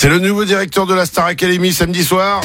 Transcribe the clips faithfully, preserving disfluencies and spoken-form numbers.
C'est le nouveau directeur de la Star Academy samedi soir.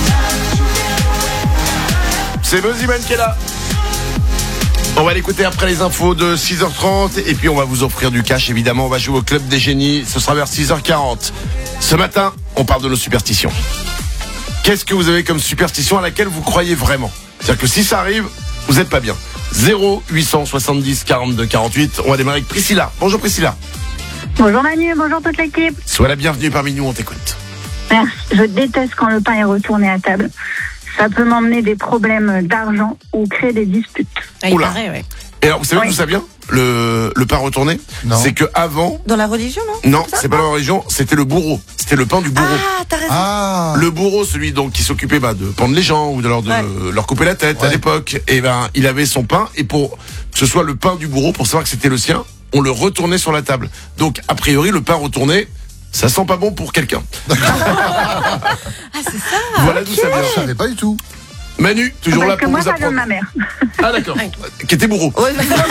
C'est Moziman qui est là. On va l'écouter après les infos de six heures trente et puis on va vous offrir du cash évidemment. On va jouer au Club des Génies, ce sera vers six heures quarante. Ce matin, on parle de nos superstitions. Qu'est-ce que vous avez comme superstition à laquelle vous croyez vraiment? C'est-à-dire que si ça arrive, vous n'êtes pas bien. zéro huit cent soixante-dix quarante-deux quarante-huit. On va démarrer avec Priscilla. Bonjour Priscilla. Bonjour Manu, bonjour toute l'équipe. Sois la bienvenue parmi nous, on t'écoute. Merci. Je déteste quand le pain est retourné à table. Ça peut m'emmener des problèmes d'argent ou créer des disputes. Ah, il Oula. paraît, ouais. Et alors, vous savez Oui. d'où ça vient, le, le pain retourné? Non. C'est que avant, Dans la religion, non? non, c'est pas la religion, c'était le bourreau. C'était le pain du bourreau. Ah, t'as raison. Ah. Le bourreau, celui donc qui s'occupait bah, de pendre les gens ou de leur, de Ouais. leur couper la tête à Ouais. l'époque, et ben il avait son pain et pour que ce soit le pain du bourreau, pour savoir que c'était le sien, on le retournait sur la table. Donc a priori le pain retourné, ça sent pas bon pour quelqu'un. Ah, c'est ça. Voilà d'où ça Je vient. savais pas du tout. Manu, toujours Parce là que pour moi, vous ça vient de apprendre. ma mère. Ah d'accord. Qui était bourreau. Ouais,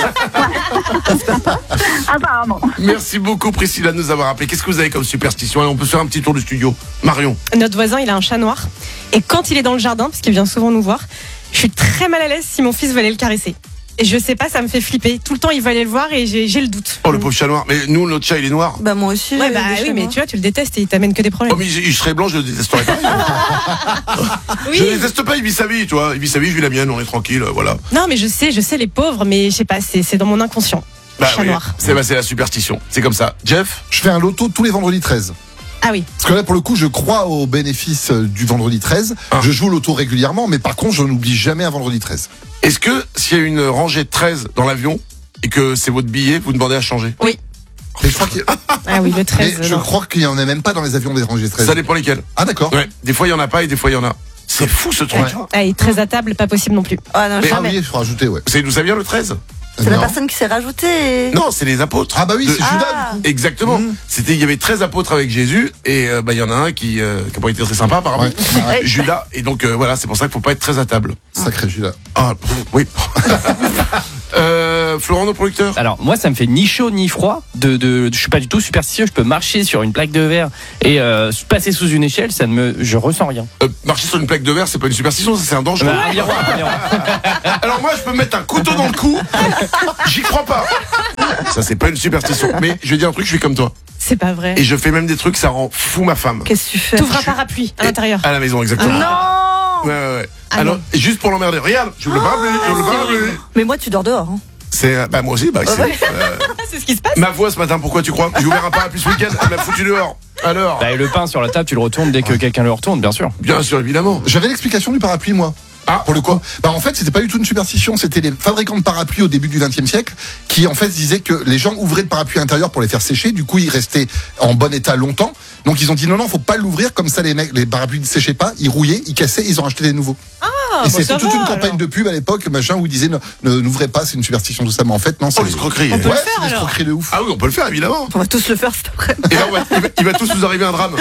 Apparemment. Merci beaucoup Priscilla de nous avoir appelé. Qu'est-ce que vous avez comme superstition? Allez, on peut faire un petit tour du studio. Marion. notre voisin, il a un chat noir. Et quand il est dans le jardin, parce qu'il vient souvent nous voir, je suis très mal à l'aise si mon fils veut aller le caresser. Et je sais pas, ça me fait flipper. Tout le temps, il veut aller le voir et j'ai, j'ai le doute. Oh le pauvre chat noir. Mais nous notre chat il est noir. Bah moi aussi. Ouais, j'ai bah des oui, chats mais noirs. tu vois, tu le détestes et il t'amène que des Oh problèmes. mais il il serait blanc, je le détesterais pas. Oui. Je le déteste pas, il vit sa vie, tu vois. Il vit sa vie, je vis la mienne, on est tranquille, euh, voilà. Non, mais je sais, je sais les pauvres, mais je sais pas, c'est, c'est dans mon inconscient. Bah Chat oui, noir. c'est bah, c'est la superstition. C'est comme ça. Jeff. Je fais un loto tous les vendredis treize. Ah oui. Parce que là, pour le coup, je crois aux bénéfices euh, du vendredi treize. Ah. Je joue au loto régulièrement, mais par contre, je n'oublie jamais un vendredi treize. Est-ce que s'il y a une rangée de treize dans l'avion et que c'est votre billet, vous demandez à changer? Oui. Et je crois qu'il y a- Ah oui, le mais treize. je non. crois qu'il y en a même pas dans les avions des rangées treize. Ça dépend lesquels. Ah d'accord. Ouais. Des fois il y en a pas et des fois il y en a. C'est fou ce truc. Ouais. Ah, et treize à table, pas possible non plus. Ah non, Mais- Ah jamais. oui, il faut rajouter, ouais. Vous savez d'où ça vient le treize? C'est la Non. personne qui s'est rajoutée. Non, c'est les apôtres. Ah bah oui, De- c'est Ah. Judas du coup. Exactement. Mmh. C'était, il y avait treize apôtres avec Jésus et euh, bah il y en a un qui euh, qui a pas été très sympa apparemment. Ouais. Ouais. Judas et donc euh, voilà, c'est pour ça qu'il faut pas être très à table. Sacré Judas. Ah pff, oui. euh, Florent, nos producteurs. Alors moi ça me fait ni chaud ni froid de, de je suis pas du tout superstitieux, je peux marcher sur une plaque de verre et euh, passer sous une échelle, ça ne me je ressens rien. Euh, marcher sur une plaque de verre, c'est pas une superstition, ça c'est un danger. Bah, un miroir, un miroir. Alors moi, je peux me mettre un couteau dans le cou. J'y crois pas. Ça, c'est pas une superstition. Mais je vais dire un truc, je suis comme toi. C'est pas vrai. Et je fais même des trucs, ça rend fou ma femme. Qu'est-ce que tu fais? T'ouvres un parapluie à l'intérieur. À la maison, exactement. Non. Ouais, ouais, ouais. Ah Alors, non. juste pour l'emmerder. Regarde, j'ouvre le parapluie, j'ouvre le parapluie. Mais moi tu dors dehors. Hein. C'est, bah, moi aussi, bah, c'est, euh, C'est ce qui se passe. ma voix ce matin, pourquoi tu crois? J'ai ouvert un parapluie ce week-end, elle m'a foutu dehors. Alors, Bah, et le pain sur la table, tu le retournes dès que quelqu'un le retourne, bien sûr. bien sûr, évidemment. J'avais l'explication du parapluie, moi. Ah, Pour le coup, bah en fait, c'était pas du tout une superstition, c'était les fabricants de parapluies au début du vingtième siècle qui en fait disaient que les gens ouvraient le parapluie intérieur pour les faire sécher, du coup ils restaient en bon état longtemps. Donc ils ont dit non non, faut pas l'ouvrir comme ça les mecs les parapluies ne séchaient pas, ils rouillaient, ils cassaient, ils ont racheté des nouveaux. Ah, Et bon, c'était ça toute va, une campagne alors. de pub à l'époque, machin où ils disaient ne, ne- n'ouvrez pas, c'est une superstition tout ça, mais en fait non, c'est oh, l'escroquerie. On peut ouais, le faire, c'est une alors. escroquerie de ouf. Ah oui, on peut le faire, évidemment. On va tous le faire cet après. Et là, on va- il, va, il va tous nous arriver un drame.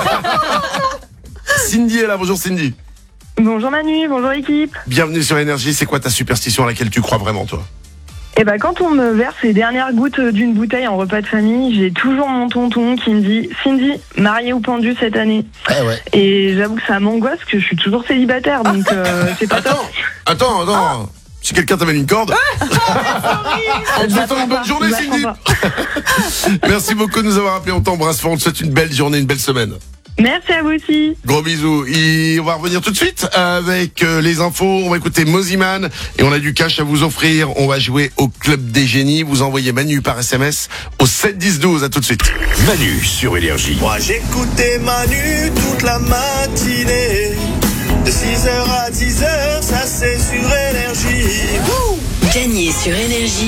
Cindy est là, bonjour Cindy. Bonjour Manu, bonjour équipe. Bienvenue sur Énergie, c'est quoi ta superstition à laquelle tu crois vraiment toi? Et ben quand on me verse les dernières gouttes d'une bouteille en repas de famille, j'ai toujours mon tonton qui me dit Cindy, mariée ou pendue cette année. Ah ouais. Et j'avoue que ça m'angoisse parce que je suis toujours célibataire, donc euh, c'est pas top. Attends, attends, attends. Si quelqu'un t'amène une corde. On te souhaite une bonne journée, Je la Cindy. prends pas. Merci beaucoup de nous avoir appelés. On t'embrasse fort. On te souhaite une belle journée, une belle semaine. Merci à vous aussi. Gros bisous. Et on va revenir tout de suite avec euh, les infos. On va écouter Moziman et on a du cash à vous offrir. On va jouer au Club des Génies. Vous envoyez Manu par S M S au sept dix douze. À tout de suite. Manu sur Énergie. Moi j'écoutais Manu toute la matinée. De six heures à dix heures, ça c'est sur Énergie. Gagner sur Énergie.